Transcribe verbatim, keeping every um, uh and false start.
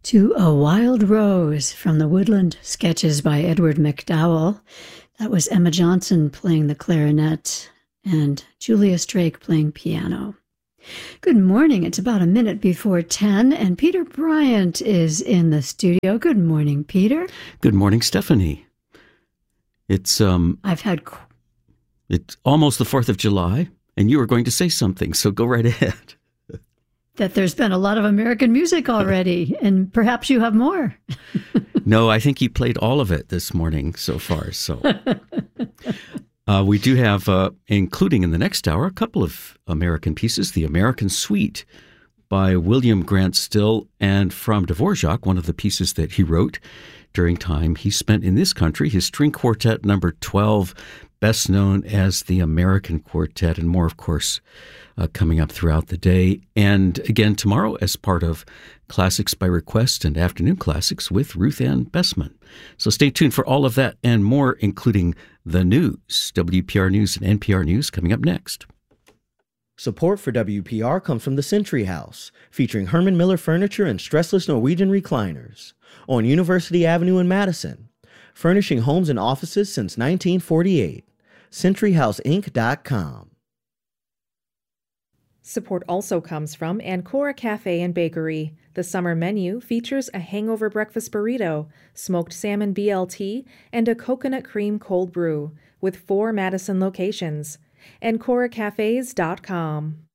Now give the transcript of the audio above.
To A Wild Rose from the Woodland Sketches by Edward McDowell. That was Emma Johnson playing the clarinet and Julius Drake playing piano. Good morning. It's about a minute before ten, and Peter Bryant is in the studio. Good morning, Peter. Good morning, Stephanie. It's um. I've had. It's almost the fourth of July, and you were going to say something, so go right ahead. That there's been a lot of American music already, and perhaps you have more. No, I think you played all of it this morning so far. So uh, we do have, uh, including in the next hour, a couple of American pieces. The American Suite by William Grant Still, and from Dvorak, one of the pieces that he wrote during time he spent in this country, his string quartet number twelve, best known as the American Quartet, and more, of course, uh, coming up throughout the day. And again, tomorrow as part of Classics by Request and Afternoon Classics with Ruth Ann Bessman. So stay tuned for all of that and more, including the news. W P R News and N P R News coming up next. Support for W P R comes from the Century House, featuring Herman Miller furniture and stressless Norwegian recliners on University Avenue in Madison, furnishing homes and offices since nineteen forty-eight. century house inc dot com. Support also comes from Ancora Cafe and Bakery. The summer menu features a hangover breakfast burrito, smoked salmon B L T, and a coconut cream cold brew, with four Madison locations. Ancora Cafes dot com.